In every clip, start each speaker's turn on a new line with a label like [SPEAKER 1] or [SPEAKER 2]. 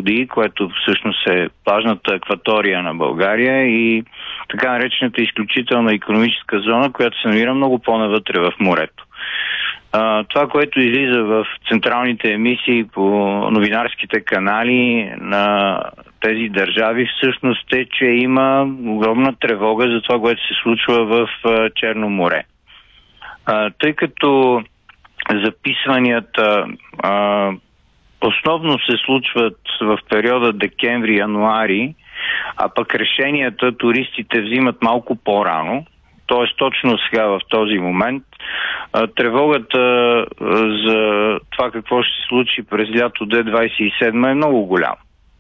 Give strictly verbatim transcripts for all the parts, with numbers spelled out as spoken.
[SPEAKER 1] води, което всъщност е плажната акватория на България и така наречената изключителна икономическа зона, която се намира много по-навътре в морето. А, това, което излиза в централните емисии по новинарските канали на тези държави, всъщност е, че има огромна тревога за това, което се случва в а, Черно море. А, тъй като записванията а, основно се случват в периода декември-януари, а пък решенията туристите взимат малко по-рано, т.е. точно сега в този момент, тревогата за това какво ще се случи през лято две хиляди двадесет и седма е много голяма.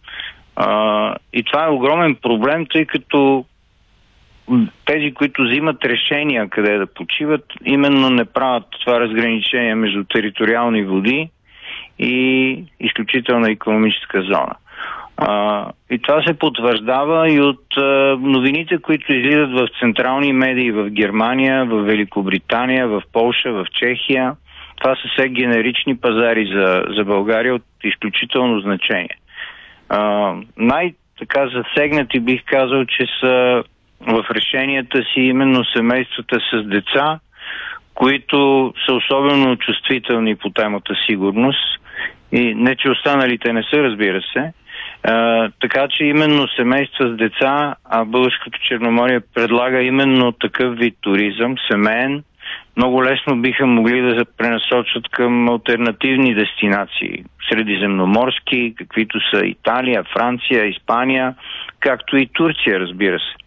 [SPEAKER 1] И това е огромен проблем, тъй като тези, които взимат решения къде да почиват, именно не правят това разграничение между териториални води и изключителна икономическа зона. А, и това се потвърждава и от а, новините, които излизат в централни медии в Германия, в Великобритания, в Полша, в Чехия. Това са все генерични пазари за, за България от изключително значение. А, най-така засегнати бих казал, че са в решенията си именно семействата с деца, които са особено чувствителни по темата сигурност. И не, че останалите не са, разбира се. Uh, така че именно семейства с деца, а Българското Черноморие предлага именно такъв вид туризъм, семейен, много лесно биха могли да се пренасочат към алтернативни дестинации, средиземноморски, каквито са Италия, Франция, Испания, както и Турция, разбира се.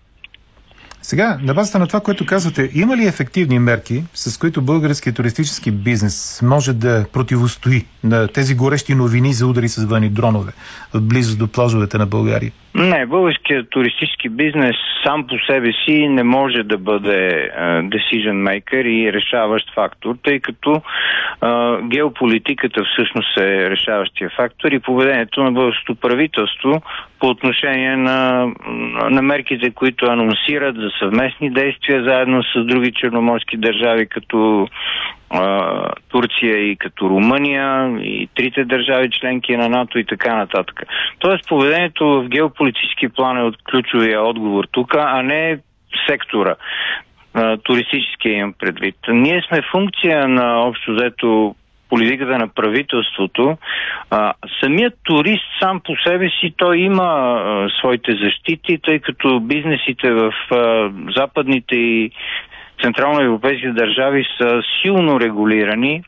[SPEAKER 2] Сега, на базата на това, което казвате, има ли ефективни мерки, с които българският туристически бизнес може да противостои на тези горещи новини за удари с военни дронове в близост до плажовете на България?
[SPEAKER 1] Не, българският туристически бизнес сам по себе си не може да бъде uh, decision maker и решаващ фактор, тъй като uh, геополитиката всъщност е решаващия фактор и поведението на българското правителство по отношение на, на мерките, които анонсират за съвместни действия заедно с други черноморски държави, като Uh, Турция и като Румъния и трите държави членки на НАТО и така нататък. Тоест поведението в геополитически план е от ключовия отговор тук, а не сектора. Uh, туристическия имам предвид. Ние сме функция на общо взето политиката на правителството. Uh, самият турист сам по себе си той има uh, своите защити, тъй като бизнесите в uh, западните и централноевропейски държави са силно регулирани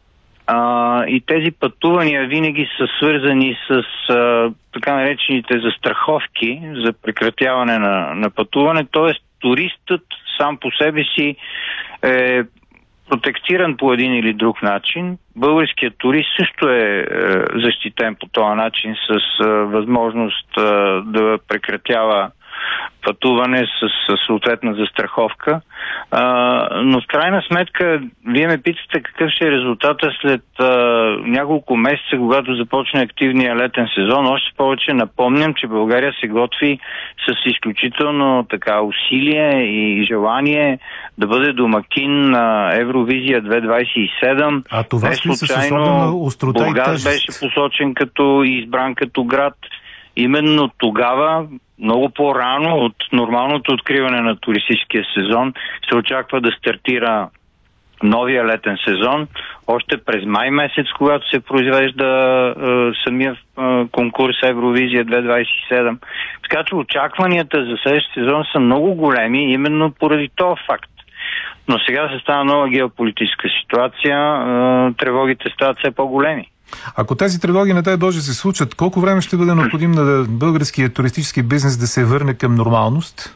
[SPEAKER 1] а, и тези пътувания винаги са свързани с а, така наречените застраховки за прекратяване на, на пътуване, т.е. туристът сам по себе си е протектиран по един или друг начин. Българският турист също е, е защитен по този начин с е, възможност е, да прекратява пътуване с, с съответна застраховка. А, но в крайна сметка, вие ме питате какъв ще е резултата след а, няколко месеца, когато започне активния летен сезон. Още повече напомням, че България се готви с изключително така усилие и желание да бъде домакин на Евровизия две хиляди двадесет и седем.
[SPEAKER 2] А това ще с особена острота и
[SPEAKER 1] Бургас беше посочен като и избран като град. Именно тогава, много по-рано от нормалното откриване на туристическия сезон, се очаква да стартира новия летен сезон. Още през май месец, когато се произвежда е, самия е, конкурс Евровизия две хиляди двадесет и седем. Така че очакванията за следващия сезон са много големи, именно поради този факт. Но сега се става нова геополитическа ситуация, е, тревогите стават все по-големи.
[SPEAKER 2] Ако тези тревоги не дай Боже се случат, колко време ще бъде необходимо на българския туристически бизнес да се върне към нормалност?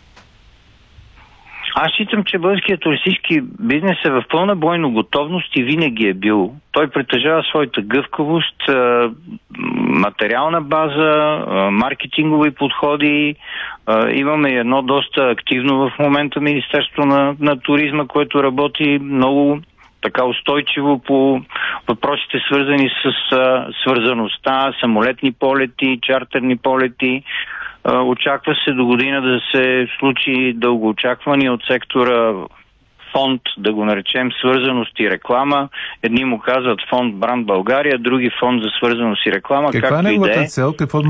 [SPEAKER 1] Аз считам, че българският туристически бизнес е в пълна бойна готовност и винаги е бил. Той притежава своята гъвкавост, материална база, маркетингови подходи. Имаме едно доста активно в момента Министерство на, на туризма, което работи много така устойчиво по въпросите свързани с а, свързаността, самолетни полети, чартерни полети. А, очаква се до година да се случи дългоочаквания от сектора фонд, да го наречем свързаност и реклама. Едни му казват фонд Бранд България, други фонд за свързаност и реклама.
[SPEAKER 2] Каква е неговата цел? Какво